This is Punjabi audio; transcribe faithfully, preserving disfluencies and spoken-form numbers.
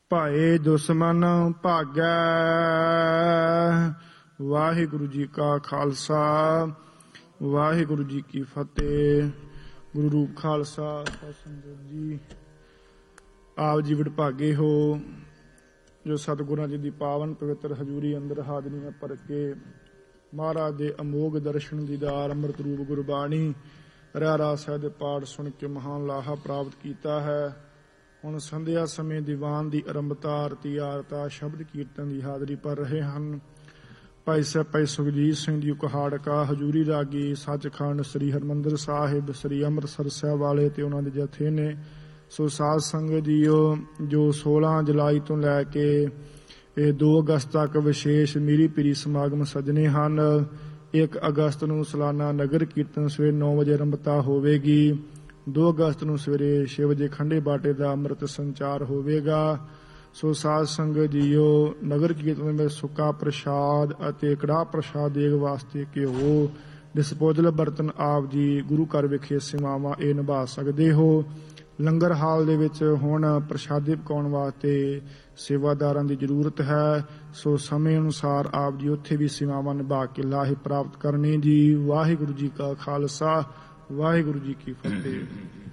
ਭਾਏ ਦੁਸ਼ਮਨ ਭਾਗੈ। ਵਾਹਿਗੁਰੂ ਜੀ ਕਾ ਖਾਲਸਾ ਵਾਹਿਗੁਰੂ ਜੀ ਕੀ ਫਤਿਹ। ਗੁਰੂ ਰੂਪ ਖਾਲਸਾ ਸਤਿ ਸੰਗਤ ਜੀ, ਆਪ ਜੀ ਵਡਭਾਗੇ ਹੋ ਜੋ ਸਤਿਗੁਰਾਂ ਜੀ ਦੀ ਪਾਵਨ ਪਵਿੱਤਰ ਹਜ਼ੂਰੀ ਅੰਦਰ ਹਾਜ਼ਰੀਆਂ ਭਰ ਕੇ ਮਹਾਰਾਜ ਦੇ ਅਮੋਘ ਦਰਸ਼ਨ ਦੀਦਾਰ ਅੰਮ੍ਰਿਤ ਰੂਪ ਗੁਰਬਾਣੀ ਰਹਿਰਾਸ ਸਾਹਿਬ ਦੇ ਪਾਠ ਸੁਣ ਕੇ ਮਹਾਨ ਲਾਹਾ ਪ੍ਰਾਪਤ ਕੀਤਾ ਹੈ। ਹੁਣ ਸੰਧਿਆ ਸਮੇਂ ਦੀਵਾਨ ਦੀ ਆਰੰਭਤਾ, ਆਰਤੀ, ਆਰਤਾ, ਸ਼ਬਦ ਕੀਰਤਨ ਦੀ ਹਾਜ਼ਰੀ ਭਰ ਰਹੇ ਹਨ। ਭਾਈ ਸਾਹਿਬ ਭਾਈ ਸੁਖਜੀਤ ਸਿੰਘ ਜੀ ਕੁਹਾੜਕਾ ਹਜ਼ੂਰੀ ਰਾਗੀ ਸੱਚਖੰਡ ਸ੍ਰੀ ਹਰਿਮੰਦਰ ਸਾਹਿਬ ਸ੍ਰੀ ਅੰਮ੍ਰਿਤਸਰ ਸਾਹਿਬ ਵਾਲੇ ਤੇ ਉਹਨਾਂ ਦੇ ਜਥੇ ਨੇ। ਸੋ ਸਾਧ ਸੰਗਤ ਜੀਓ, ਜੋ ਸੋਲਾਂ ਜੁਲਾਈ ਤੋਂ ਲੈ ਕੇ ਇਹ ਦੋ ਅਗਸਤ ਤੱਕ ਵਿਸ਼ੇਸ਼ ਮੀਰੀ ਪੀਰੀ ਸਮਾਗਮ ਸੱਜਣੇ ਹਨ। ਇੱਕ ਅਗਸਤ ਨੂੰ ਸਾਲਾਨਾ ਨਗਰ ਕੀਰਤਨ ਸਵੇਰੇ ਨੌ ਵਜੇ ਆਰੰਭਤਾ ਹੋਵੇਗੀ। ਦੋ ਅਗਸਤ ਨੂੰ ਸਵੇਰੇ ਛੇ ਵਜੇ ਖੰਡੇ ਬਾਟੇ ਦਾ ਅੰਮ੍ਰਿਤ ਸੰਚਾਰ ਹੋਵੇਗਾ। ਸੋ ਸਾਧ ਸੰਗਤ ਜੀਓ, ਨਗਰ ਕੀਰਤਨ ਵਿੱਚ ਸੁੱਕਾ ਪ੍ਰਸ਼ਾਦ ਅਤੇ ਕੜਾਹ ਪ੍ਰਸ਼ਾਦ ਦੇਗ ਵਾਸਤੇ ਘਿਓ, ਡਿਸਪੋਜ਼ਲ ਬਰਤਨ ਆਪ ਜੀ ਗੁਰੂ ਘਰ ਵਿਖੇ ਸੇਵਾਵਾਂ ਇਹ ਨਿਭਾ ਸਕਦੇ ਹੋ। ਲੰਗਰ ਹਾਲ ਦੇ ਵਿੱਚ ਹੁਣ ਪ੍ਰਸ਼ਾਦੇ ਪਕਾਉਣ ਵਾਸਤੇ ਸੇਵਾਦਾਰਾਂ ਦੀ ਜ਼ਰੂਰਤ ਹੈ। ਸੋ ਸਮੇਂ ਅਨੁਸਾਰ ਆਪ ਜੀ ਉੱਥੇ ਵੀ ਸੇਵਾਵਾਂ ਨਿਭਾ ਕੇ ਲਾਹੇ ਪ੍ਰਾਪਤ ਕਰਨੇ ਜੀ। ਵਾਹਿਗੁਰੂ ਜੀ ਕਾ ਖਾਲਸਾ ਵਾਹਿਗੁਰੂ ਜੀ ਕੀ ਫਤਿਹ।